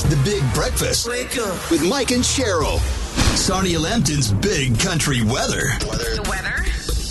The Big Breakfast. Wake up with Mike and Cheryl. Sarnia Lambton's Big Country Weather. The weather.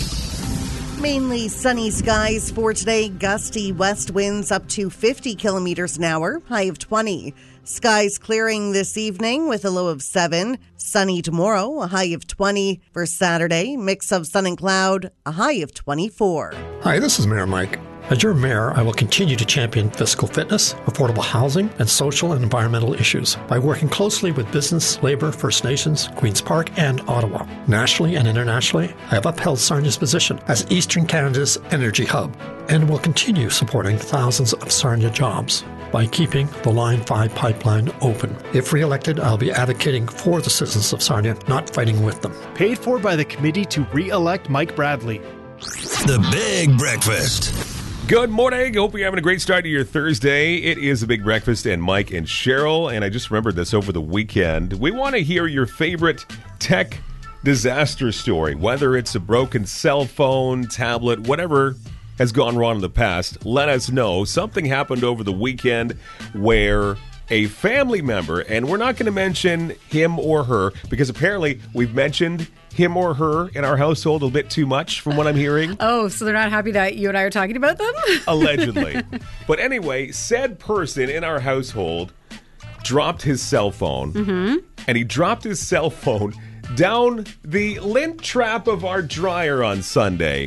Mainly sunny skies for today. Gusty west winds up to 50 kilometers an hour, high of 20. Skies clearing this evening with a low of 7. Sunny tomorrow, a high of 20. For Saturday, mix of sun and cloud, a high of 24. Hi, this is Mayor Mike. As your mayor, I will continue to champion physical fitness, affordable housing, and social and environmental issues by working closely with business, labor, First Nations, Queen's Park, and Ottawa. Nationally and internationally, I have upheld Sarnia's position as Eastern Canada's energy hub and will continue supporting thousands of Sarnia jobs by keeping the Line 5 pipeline open. If re-elected, I'll be advocating for the citizens of Sarnia, not fighting with them. Paid for by the committee to re-elect Mike Bradley. The Big Breakfast. Good morning. Hope you're having a great start to your Thursday. It is a Big Breakfast and Mike and Cheryl, and I just remembered this over the weekend. We want to hear your favorite tech disaster story, whether it's a broken cell phone, tablet, whatever has gone wrong in the past. Let us know. Something happened over the weekend where a family member, and we're not going to mention him or her because apparently we've mentioned him or her in our household a bit too much from what I'm hearing. Oh, so they're not happy that you and I are talking about them? Allegedly. But anyway, said person in our household dropped his cell phone, and he dropped his cell phone down the lint trap of our dryer on Sunday.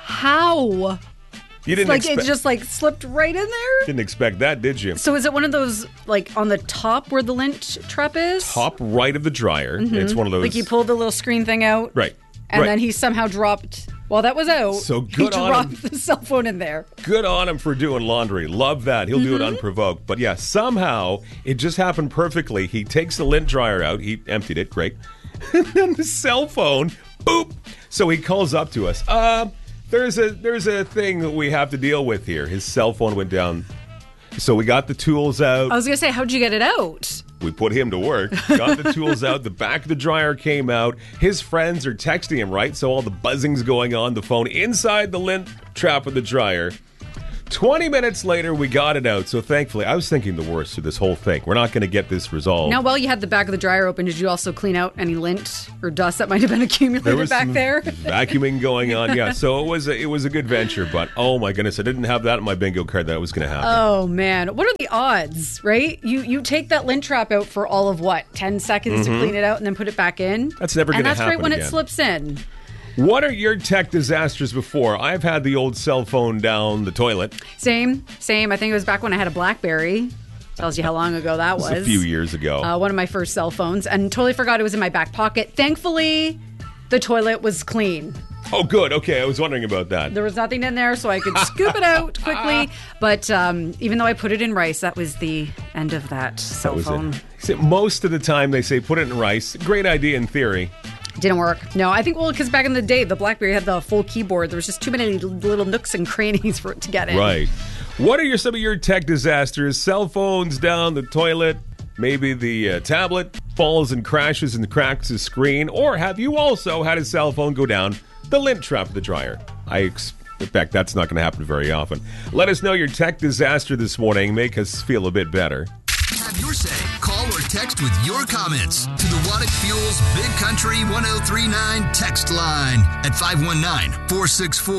How? You didn't it just slipped right in there? Didn't expect that, did you? So is it one of those on the top where the lint trap is? Top right of the dryer. It's one of those. Like you pulled the little screen thing out? Right. And then he somehow dropped, while that was out, So good he on dropped him. the cell phone in there. Good on him for doing laundry. Love that. He'll do it unprovoked. But yeah, somehow it just happened perfectly. He takes the lint dryer out. He emptied it. Great. And then the cell phone, boop. So he calls up to us. There's a thing that we have to deal with here. His cell phone went down. So we got the tools out. I was going to say, how'd you get it out? We put him to work. Got the tools out. The back of the dryer came out. His friends are texting him, right? So all the buzzing's going on. The phone inside the lint trap of the dryer. 20 minutes later, we got it out. So thankfully, I was thinking the worst of this whole thing. We're not going to get this resolved. Now, while you had the back of the dryer open, did you also clean out any lint or dust that might have been accumulated back there? Vacuuming going on. Yeah, so it was a good venture. But oh my goodness, I didn't have that on my bingo card that it was going to happen. Oh man, what are the odds, right? You take that lint trap out for all of 10 seconds to clean it out and then put it back in? That's never going to happen. And that's right when again. it slips in. What are your tech disasters before? I've had the old cell phone down the toilet. Same. I think it was back when I had a BlackBerry. Tells you how long ago that was. A few years ago. One of my first cell phones, and totally forgot it was in my back pocket. Thankfully, the toilet was clean. Oh, good. Okay, I was wondering about that. There was nothing in there, so I could scoop it out quickly. But even though I put it in rice, that was the end of that cell phone. Most of the time, they say put it in rice. Great idea in theory. Didn't work. No, I think, because back in the day, the BlackBerry had the full keyboard. There was just too many little nooks and crannies for it to get in. Right. What are some of your tech disasters? Cell phones down the toilet, maybe the tablet falls and crashes and cracks the screen, or have you also had a cell phone go down the lint trap of the dryer? I expect that's not going to happen very often. Let us know your tech disaster this morning. Make us feel a bit better. Have your say. Call or text with your comments to the Waddick Fuels Big Country 1039 text line at 519-464